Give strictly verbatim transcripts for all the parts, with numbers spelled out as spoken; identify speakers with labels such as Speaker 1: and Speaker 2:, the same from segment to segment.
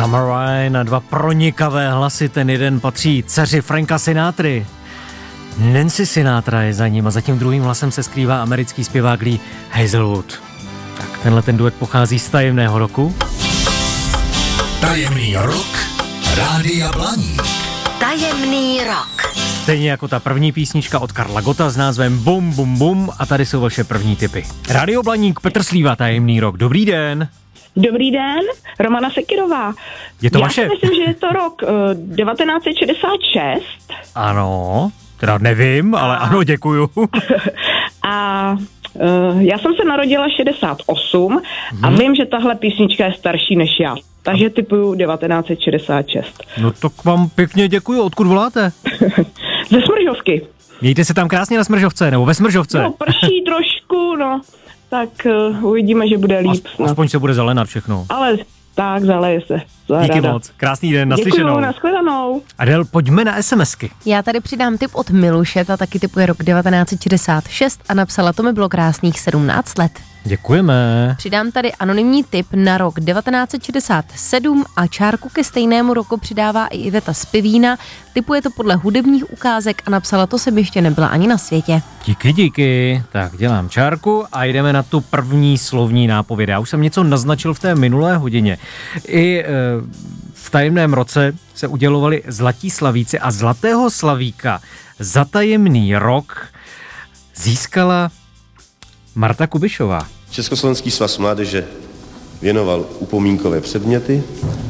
Speaker 1: Summer Rain a dva pronikavé hlasy, ten jeden patří dceři Franka Sinatry. Nancy Sinatra je za ním a za tím druhým hlasem se skrývá americký zpěvák Lee Hazelwood. Tak tenhle ten duet pochází z tajemného roku.
Speaker 2: Tajemný rok Rádia Blaník.
Speaker 3: Tajemný rok.
Speaker 1: Stejně jako ta první písnička od Karla Gotta s názvem Bum Bum Bum a tady jsou vaše první tipy. Rádio Blaník, Petr Slíva, Tajemný rok. Dobrý den.
Speaker 4: Dobrý den, Romana Sekirová.
Speaker 1: Je to
Speaker 4: Já
Speaker 1: vaše?
Speaker 4: Já myslím, že je to rok uh, devatenáct set šedesát šest.
Speaker 1: Ano, teda nevím, ale
Speaker 4: a...
Speaker 1: ano, děkuju.
Speaker 4: A uh, já jsem se narodila šedesát osm hmm. a vím, že tahle písnička je starší než já. Takže typuju devatenáct set šedesát šest.
Speaker 1: No tak vám pěkně děkuju. Odkud voláte?
Speaker 4: Ze Smržovky.
Speaker 1: Mějte se tam krásně na Smržovce, nebo ve Smržovce.
Speaker 4: No, prší trošku, no. Tak uh, uvidíme, že bude líp.
Speaker 1: As, aspoň se bude zelenat všechno.
Speaker 4: Ale tak, zaleje se.
Speaker 1: Zahrada. Díky
Speaker 4: Rada.
Speaker 1: moc. Krásný den, naslyšenou.
Speaker 4: Děkuju, nashledanou.
Speaker 1: Adel, pojďme na SMSky.
Speaker 5: Já tady přidám tip od Miluše, ta taky tipuje rok devatenáct set šedesát šest a napsala, to mi bylo krásných sedmnáct let.
Speaker 1: Děkujeme.
Speaker 5: Přidám tady anonymní tip na rok devatenáct set šedesát sedm a čárku ke stejnému roku přidává i Iveta z Pivína. Tipuje to podle hudebních ukázek a napsala, to jsem ještě nebyla ani na světě.
Speaker 1: Díky, díky. Tak dělám čárku a jdeme na tu první slovní nápověd. Já už jsem něco naznačil v té minulé hodině. I e, v tajemném roce se udělovali zlatí slavíci a zlatého slavíka za tajemný rok získala Marta Kubišová.
Speaker 6: Československý svaz mládeže věnoval upomínkové předměty.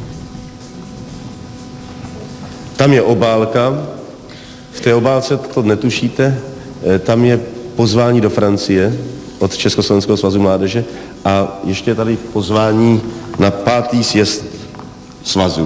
Speaker 6: Tam je obálka. V té obálce, to netušíte, tam je pozvání do Francie od Československého svazu mládeže a ještě tady pozvání na pátý sjezd svazu.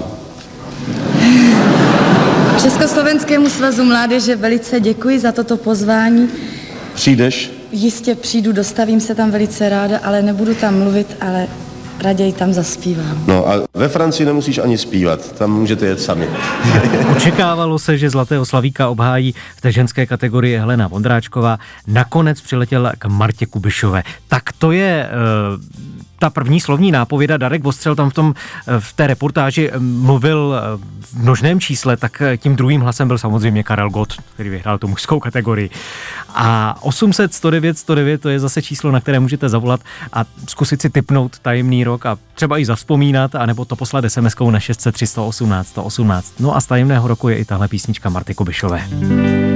Speaker 7: Československému svazu mládeže velice děkuji za toto pozvání.
Speaker 6: Přijdeš?
Speaker 7: Jistě přijdu, dostavím se tam velice ráda, ale nebudu tam mluvit, ale raději tam zaspívám.
Speaker 6: No a ve Francii nemusíš ani zpívat, tam můžete jet sami.
Speaker 1: Očekávalo se, že zlatého slavíka obhájí v té ženské kategorii Helena Vondráčková. Nakonec přiletěla k Martě Kubišové. Tak to je uh, ta první slovní nápověda. Darek Vostřel tam v, tom, v té reportáži mluvil v množném čísle, tak tím druhým hlasem byl samozřejmě Karel Gott, který vyhrál tu mužskou kategorii. A osm set sto devět sto devět to je zase číslo, na které můžete zavolat a zkusit si tipnout tajemný rok a třeba i zavzpomínat, anebo to poslat SMSkou na šest set tři sto osmnáct sto osmnáct. No a z tajemného roku je i tahle písnička Marty Kubišové.